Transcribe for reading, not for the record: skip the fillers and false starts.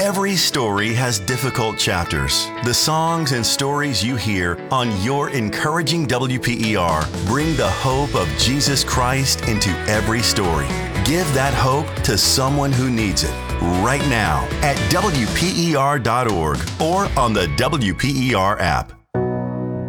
Every story has difficult chapters. The songs and stories you hear on your encouraging WPER bring the hope of Jesus Christ into every story. Give that hope to someone who needs it right now at WPER.org or on the WPER app.